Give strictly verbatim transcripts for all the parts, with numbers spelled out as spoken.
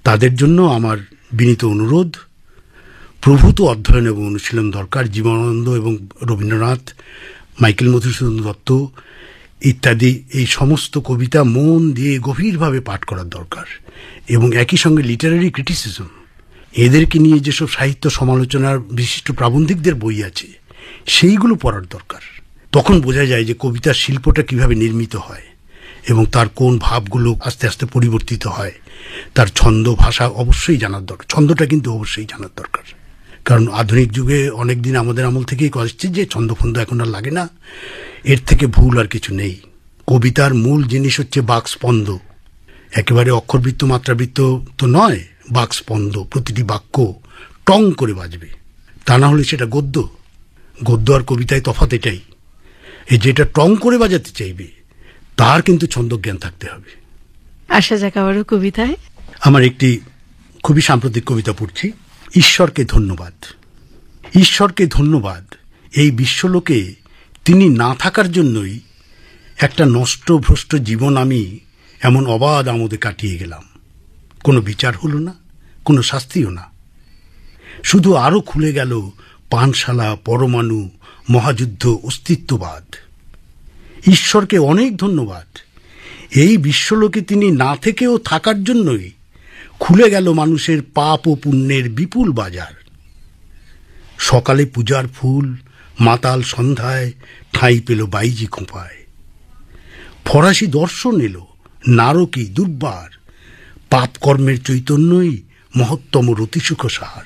তাদের জন্য আমার বিনীত অনুরোধ, প্রভূত অধ্যয়ন এবং অনুশীলন দরকার। জীবনানন্দ এবং রবীন্দ্রনাথ, মাইকেল মধুসূদন দত্ত ইত্যাদি এই সমস্ত কবিতা মন দিয়ে গভীরভাবে পাঠ করার দরকার, এবং একই সঙ্গে লিটারারি ক্রিটিসিজম, এদেরকে নিয়ে যেসব সাহিত্য সমালোচনার বিশিষ্ট প্রাবন্ধিকদের বই আছে সেইগুলো পড়ার দরকার। তখন বোঝা যায় যে কবিতার শিল্পটা কিভাবে নির্মিত হয় এবং তার কোন ভাবগুলো আস্তে আস্তে পরিবর্তিত হয়। তার ছন্দ ভাষা অবশ্যই জানার দরকার, ছন্দটা কিন্তু অবশ্যই জানার দরকার, কারণ আধুনিক যুগে অনেক দিন আমাদের আমল থেকেই আসছে যে ছন্দফন্দ এখন আর লাগে না। এর থেকে ভুল আর কিছু নেই। কবিতার মূল জিনিস হচ্ছে বাকস্পন্দ, একেবারে অক্ষরবৃত্ত মাত্রাবৃত্ত তো নয়, বাকস্পন্দ, প্রতিটি বাক্য টং করে বাজবে, তা না হলে সেটা গদ্য। গদ্য আর কবিতায় তফাৎ এটাই, এই যেটা টং করে বাজাতে চাইবে তার কিন্তু ছন্দজ্ঞান থাকতে হবে। আসা যাক আবারও কবিতায়। আমার একটি খুবই সাম্প্রতিক কবিতা পড়ছি। ঈশ্বরকে ধন্যবাদ। ঈশ্বরকে ধন্যবাদ, এই বিশ্বলোকে তিনি না থাকার জন্যই একটা নষ্ট ভ্রষ্ট জীবন আমি এমন অবাধ আমোদে কাটিয়ে গেলাম। কোনো বিচার হলো না, কোনো শাস্তিও না, শুধু আরো খুলে গেল পানশালা, পরমাণু, মহাযুদ্ধ, অস্তিত্ববাদ। ঈশ্বরকে অনেক ধন্যবাদ, এই বিশ্বলোকে তিনি না থেকেও থাকার জন্যই খুলে গেল মানুষের পাপ ও পুণ্যের বিপুল বাজার। সকালে পূজার ফুল মাতাল সন্ধ্যায় ঠাঁই পেল বাইজি খোঁপায়। ফরাসি দর্শন এলো নারকী দুর্বার, পাপ কর্মের চৈতন্যই মহত্তম রতিসুখ সার।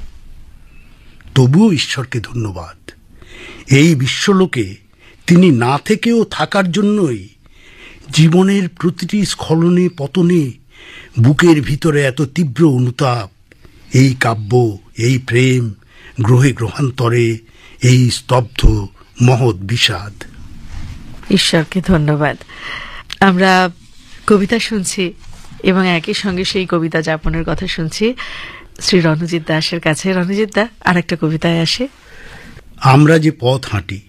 তবুও ঈশ্বরকে ধন্যবাদ, এই বিশ্বলোকে তিনি না থেকেও থাকার জন্যই জীবনের প্রতিটি স্খলনে পতনে বুকের ভিতরে এত তীব্র অনুতাপ। এই কাব্য, এই প্রেম, গ্রহে গ্রহান্তরে এই স্তব্ধ মহৎ বিষাদ। ঈশ্বরকে ধন্যবাদ। আমরা কবিতা শুনছি এবং একই সঙ্গে সেই কবিতা যাপনের কথা শুনছি শ্রী রণজিৎ দাসের কাছে। রণজিৎ দা, আর একটা কবিতায় আসে। আমরা যে পথ হাঁটি,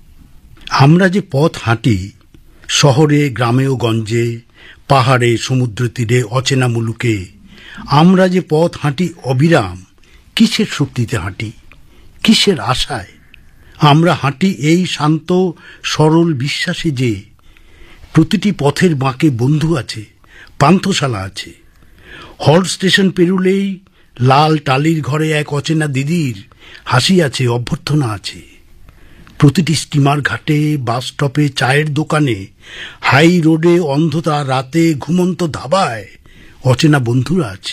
আমরা যে পথ হাঁটি শহরে গ্রামে ও গঞ্জে, পাহাড়ে সমুদ্র তীরে অচেনা মুলুকে, আমরা যে পথ হাঁটি অবিরাম, কিসের শক্তিতে হাঁটি, কিসের আশায়? আমরা হাঁটি এই শান্ত সরল বিশ্বাসে যে প্রতিটি পথের বাঁকে বন্ধু আছে, পান্থশালা আছে। হল্ট স্টেশন পেরুলেই লাল টালির ঘরে এক অচেনা দিদির হাসি আছে, অভ্যর্থনা আছে। প্রতিটি স্টিমার ঘাটে, বাস স্টপে, চায়ের দোকানে, হাই রোডে, অন্ধতা রাতে, ঘুমন্ত ধাবায় অচেনা বন্ধুরা আছে।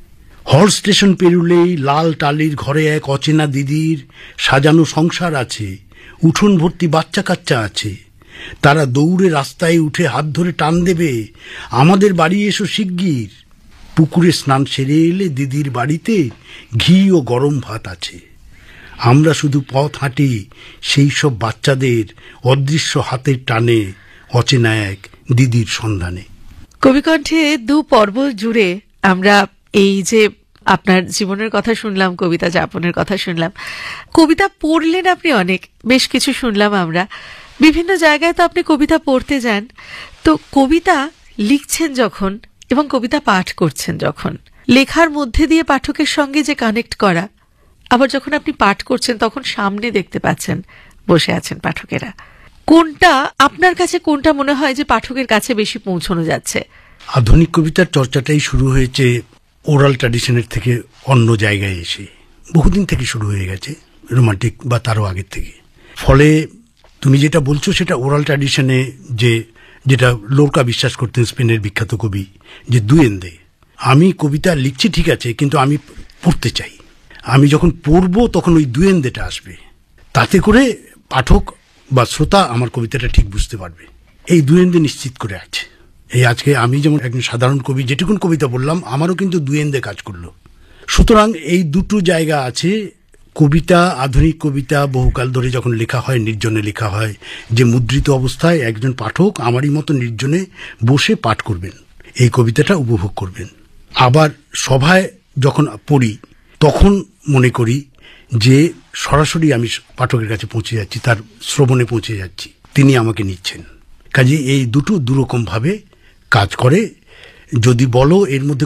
হল্ট স্টেশন পেরুলেই লাল টালির ঘরে এক অচেনা দিদির সাজানো সংসার আছে, উঠোন ভর্তি বাচ্চা কাচ্চা আছে। তারা দৌড়ে রাস্তায় উঠে হাত ধরে টান দেবে, আমাদের বাড়ি এসো শিগগির। পুকুরে স্নান সেরে এলে দিদির বাড়িতে ঘি ও গরম ভাত আছে। আমরা শুধু পথ হাঁটি সেই সব বাচ্চাদের অদৃশ্য হাতের টানে, অচেনা এক দিদির সন্ধানে। কবিকণ্ঠে দু পর্ব জুড়ে আমরা এই যে আপনার জীবনের কথা শুনলাম, কবিতা যাপনের কথা শুনলাম, কবিতা পড়লেন আপনি অনেক, বেশ কিছু শুনলাম আমরা। বিভিন্ন জায়গায় তো আপনি কবিতা পড়তে যান, তো কবিতা লিখছেন যখন এবং কবিতা পাঠ করছেন যখন, লেখার মধ্যে দিয়ে পাঠকের সঙ্গে যে কানেক্ট করা, আবার যখন আপনি পাঠ করছেন তখন সামনে দেখতে পাচ্ছেন বসে আছেন পাঠকেরা, কোনটা আপনার কাছে, কোনটা মনে হয় যে পাঠকের কাছে বেশি পৌঁছানো যাচ্ছে? আধুনিক কবিতার চর্চাটাই শুরু হয়েছে ওরাল ট্র্যাডিশনের থেকে অন্য জায়গায় এসে, বহুদিন থেকে শুরু হয়ে গেছে, রোমান্টিক বা তারও আগের থেকে। ফলে তুমি যেটা বলছো সেটা ওরাল ট্র্যাডিশনে, যে যেটা লোরকা বিশ্বাস করতেন, স্পেনের বিখ্যাত কবি, যে দুয়েন্দে। আমি কবিতা লিখছি ঠিক আছে, কিন্তু আমি পড়তে চাই। আমি যখন পড়বো তখন ওই দুয়েন্দেটা আসবে, তাতে করে পাঠক বা শ্রোতা আমার কবিতাটা ঠিক বুঝতে পারবে। এই দুয়েন্দে নিশ্চিত করে আছে। এই আজকে আমি যেমন একজন সাধারণ কবি যেটুকুন কবিতা বললাম, আমারও কিন্তু দুয়েন্দে কাজ করলো। সুতরাং এই দুটো জায়গা আছে। কবিতা, আধুনিক কবিতা বহুকাল ধরে যখন লেখা হয়, নির্জনে লেখা হয়, যে মুদ্রিত অবস্থায় একজন পাঠক আমারই মতো নির্জনে বসে পাঠ করবেন, এই কবিতাটা উপভোগ করবেন। আবার সভায় যখন পড়ি তখন মনে করি যে সরাসরি আমি পাঠকের কাছে পৌঁছে যাচ্ছি, তার শ্রবণে পৌঁছে যাচ্ছি, তিনি আমাকে নিচ্ছেন। কাজে এই দুটো দুরকম ভাবে কাজ করে। যদি বলো এর মধ্যে